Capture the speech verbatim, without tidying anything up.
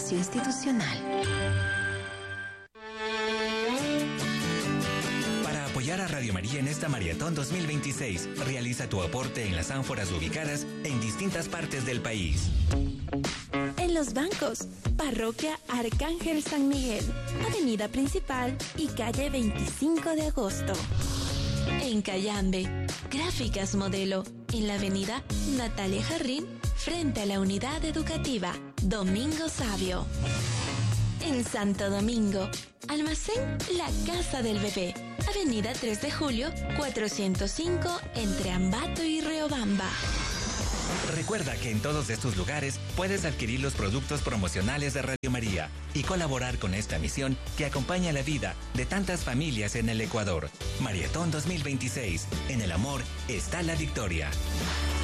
Espacio Institucional. Para apoyar a Radio María en esta Maratón dos mil veintiséis, realiza tu aporte en las ánforas ubicadas en distintas partes del país. En Los Bancos, Parroquia Arcángel San Miguel, Avenida Principal y calle veinticinco de agosto. En Cayambe, Gráficas Modelo, en la avenida Natalia Jarrín, frente a la unidad educativa Domingo Sabio. En Santo Domingo, Almacén La Casa del Bebé, avenida tres de julio, cuatrocientos cinco, entre Ambato y Riobamba. Recuerda que en todos estos lugares puedes adquirir los productos promocionales de Radio María y colaborar con esta misión que acompaña la vida de tantas familias en el Ecuador. Maratón dos mil veintiséis. En el amor está la victoria.